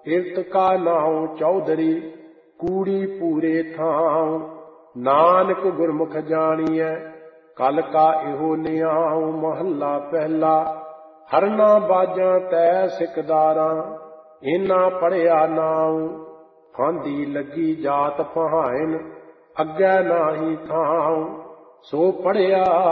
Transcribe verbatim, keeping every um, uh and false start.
इरत का नाउ चौधरी कूड़ी पूरे थाउ। नानक गुरमुख जानिए कल का इहो नियाउ। महला पहला हरना बाजा तै सिकदारा इना पढ़िया नाउ। फांदी लगी जात पहाइन अग्गै नाही थाउ। सो पढ़िया